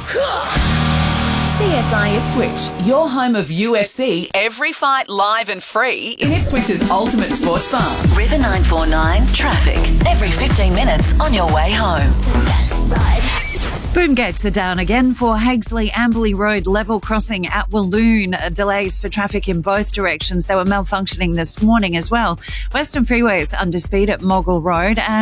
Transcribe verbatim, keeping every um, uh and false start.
C S I Ipswich, your home of U F C, every fight live and free in Ipswich's ultimate sports bar. River nine four nine, traffic, every fifteen minutes on your way home. Boom gates are down again for Haigsley Amberley Road level crossing at Walloon. Uh, delays for traffic in both directions. They were malfunctioning this morning as well. Western Freeway is under speed at Moggle Road and